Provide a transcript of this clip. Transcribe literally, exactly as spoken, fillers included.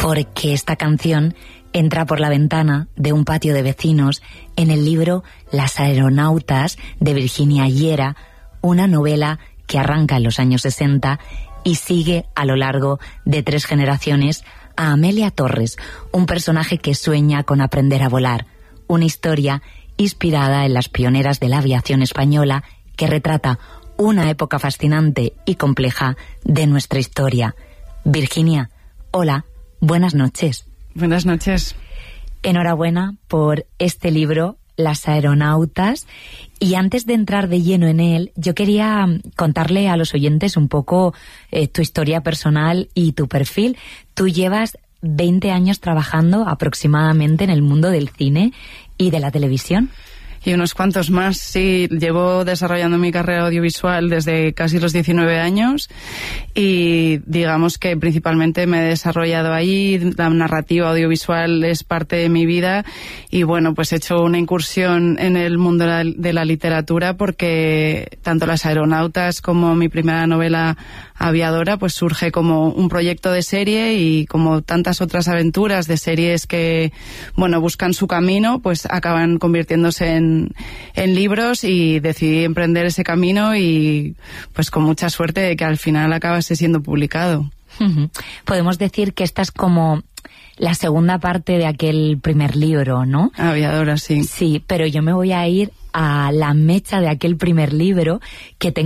porque esta canción entra por la ventana de un patio de vecinos en el libro Las aeronautas de Virginia Hiera, una novela que arranca en los años sesenta y sigue a lo largo de tres generaciones a Amelia Torres, un personaje que sueña con aprender a volar, una historia inspirada en las pioneras de la aviación española que retrata una época fascinante y compleja de nuestra historia. Virginia, hola, buenas noches. Buenas noches. Enhorabuena por este libro, Las aeronautas. Y antes de entrar de lleno en él, yo quería contarle a los oyentes un poco eh, tu historia personal y tu perfil. Tú llevas veinte años trabajando aproximadamente en el mundo del cine y de la televisión. Y unos cuantos más, sí. Llevo desarrollando mi carrera audiovisual desde casi los diecinueve años y digamos que principalmente me he desarrollado ahí. La narrativa audiovisual es parte de mi vida y bueno, pues he hecho una incursión en el mundo de la literatura porque tanto Las aeronautas como mi primera novela Aviadora pues surge como un proyecto de serie y como tantas otras aventuras de series que, bueno, buscan su camino, pues acaban convirtiéndose en en libros y decidí emprender ese camino y pues con mucha suerte de que al final acabase siendo publicado. Uh-huh. Podemos decir que esta es como la segunda parte de aquel primer libro, ¿no? Aviadora, sí. Sí, pero yo me voy a ir a la mecha de aquel primer libro que te